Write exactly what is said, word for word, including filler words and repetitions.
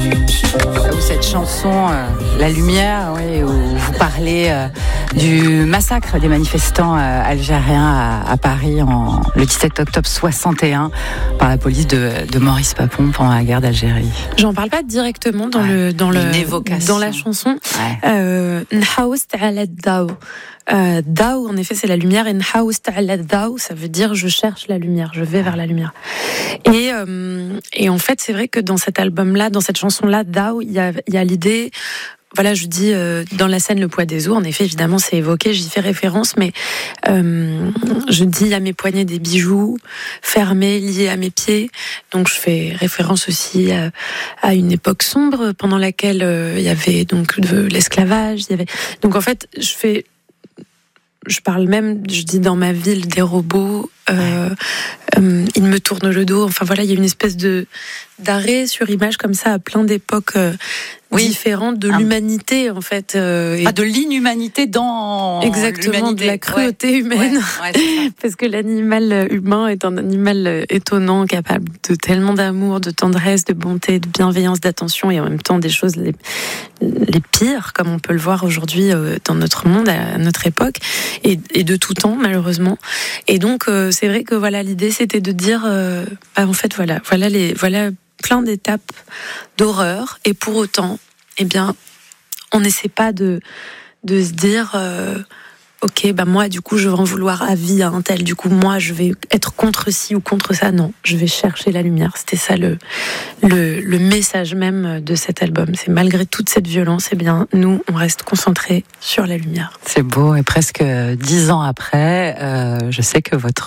Ou cette chanson, euh, La Lumière, oui, où vous parlez euh, du massacre des manifestants euh, algériens à, à Paris en, le dix-sept octobre soixante et un par la police de, de Maurice Papon pendant la guerre d'Algérie. J'en parle pas directement dans ouais, le dans le dans la chanson. Nhaoust ala daw. Daw, en effet, c'est la lumière, et Nhaoust ala daw, ça veut dire je cherche la lumière, je vais vers la lumière. Et euh, et en fait, c'est vrai que dans cet album-là, dans cette chanson-là, Daw, il y a il y a l'idée. Voilà, je dis euh, dans la scène Le poids des os, en effet, évidemment, c'est évoqué, j'y fais référence, mais euh, je dis à mes poignets des bijoux fermés, liés à mes pieds. Donc, je fais référence aussi à, à une époque sombre pendant laquelle euh, il y avait donc de l'esclavage. Il y avait donc en fait, je fais, je parle même, je dis dans ma ville des robots. Euh, euh, ils me tournent le dos. Enfin voilà, il y a une espèce de d'arrêt sur image comme ça à plein d'époques euh, oui. différentes de ah. l'humanité en fait. Euh, ah, de l'inhumanité dans exactement l'humanité. De la cruauté ouais. humaine. Ouais. Ouais, parce que l'animal humain est un animal étonnant, capable de tellement d'amour, de tendresse, de bonté, de bienveillance, d'attention, et en même temps des choses les, les pires, comme on peut le voir aujourd'hui euh, dans notre monde, à notre époque, et, et de tout temps malheureusement. Et donc euh, c'est vrai que voilà, l'idée c'était de dire euh, bah, en fait voilà, voilà les voilà plein d'étapes d'horreur, et pour autant, eh bien, on n'essaie pas de de se dire euh, ok, bah moi du coup je vais en vouloir à vie à un tel, du coup moi je vais être contre ci ou contre ça. Non, je vais chercher la lumière. C'était ça le le, le message même de cet album. C'est malgré toute cette violence, eh bien nous on reste concentrés sur la lumière. C'est beau, et presque dix ans après, euh, je sais que votre